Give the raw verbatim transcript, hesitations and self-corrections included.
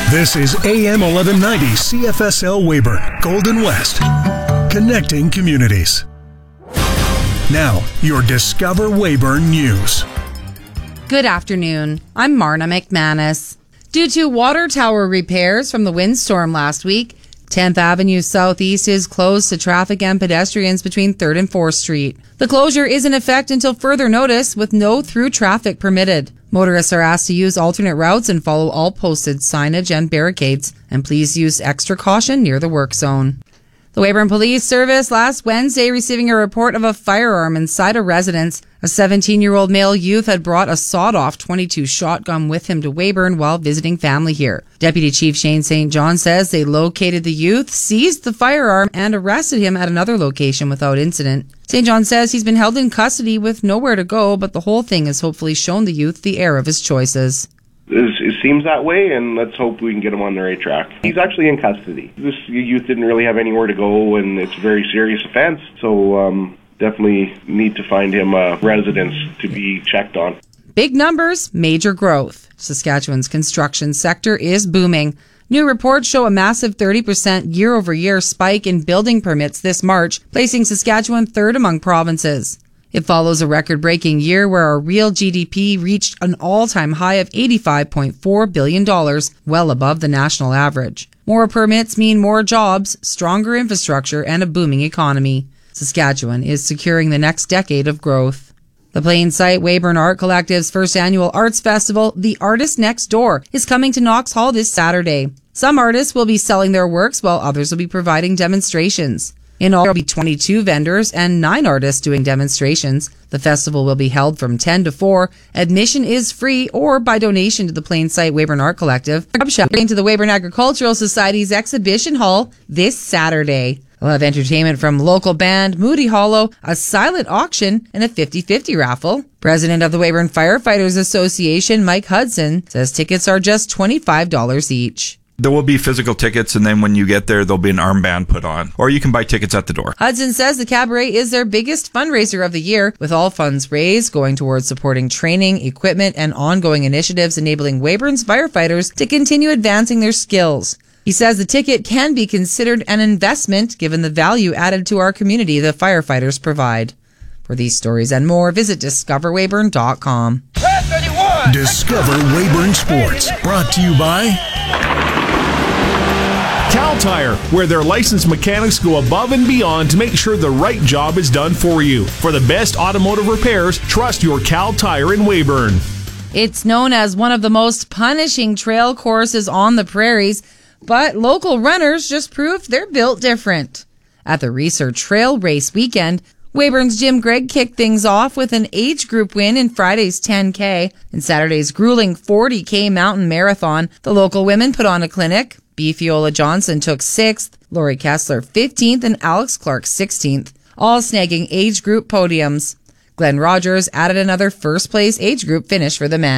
This is A M eleven ninety C F S L Weyburn, Golden West, connecting communities. Now, your Discover Weyburn News. Good afternoon. I'm Marna McManus. Due to water tower repairs from the windstorm last week, tenth Avenue Southeast is closed to traffic and pedestrians between third and fourth Street. The closure is in effect until further notice, with no through traffic permitted. Motorists are asked to use alternate routes and follow all posted signage and barricades, and please use extra caution near the work zone. The Weyburn Police Service last Wednesday receiving a report of a firearm inside a residence. A seventeen-year-old male youth had brought a sawed-off twenty-two shotgun with him to Weyburn while visiting family here. Deputy Chief Shane Saint John says they located the youth, seized the firearm, and arrested him at another location without incident. Saint John says he's been held in custody with nowhere to go, but the whole thing has hopefully shown the youth the error of his choices. It seems that way, and let's hope we can get him on the right track. He's actually in custody. This youth didn't really have anywhere to go, and it's a very serious offense, so um, definitely need to find him a residence to be checked on. Big numbers, major growth. Saskatchewan's construction sector is booming. New reports show a massive thirty percent year-over-year spike in building permits this March, placing Saskatchewan third among provinces. It follows a record-breaking year where our real G D P reached an all-time high of eighty-five point four billion dollars, well above the national average. More permits mean more jobs, stronger infrastructure, and a booming economy. Saskatchewan is securing the next decade of growth. The Plainsight Weyburn Art Collective's first annual arts festival, The Artist Next Door, is coming to Knox Hall this Saturday. Some artists will be selling their works while others will be providing demonstrations. In all, there will be twenty-two vendors and nine artists doing demonstrations. The festival will be held from ten to four. Admission is free or by donation to the Plainsight Weyburn Art Collective. Shopping to the Weyburn Agricultural Society's exhibition hall this Saturday. We'll have entertainment from local band Moody Hollow, a silent auction, and a fifty-fifty raffle. President of the Weyburn Firefighters Association, Mike Hudson, says tickets are just twenty-five dollars each. There will be physical tickets, and then when you get there, there'll be an armband put on. Or you can buy tickets at the door. Hudson says the cabaret is their biggest fundraiser of the year, with all funds raised going towards supporting training, equipment, and ongoing initiatives enabling Weyburn's firefighters to continue advancing their skills. He says the ticket can be considered an investment given the value added to our community the firefighters provide. For these stories and more, visit discover weyburn dot com. Discover Weyburn Sports, brought to you by Cal Tire, where their licensed mechanics go above and beyond to make sure the right job is done for you. For the best automotive repairs, trust your Cal Tire in Weyburn. It's known as one of the most punishing trail courses on the prairies, but local runners just proved they're built different. At the Research Trail Race weekend, Weyburn's Jim Gregg kicked things off with an age group win in Friday's ten K. In Saturday's grueling forty K mountain marathon, the local women put on a clinic. B. Fiola Johnson took sixth, Lori Kessler fifteenth, and Alex Clark sixteenth, all snagging age group podiums. Glenn Rogers added another first-place age group finish for the men.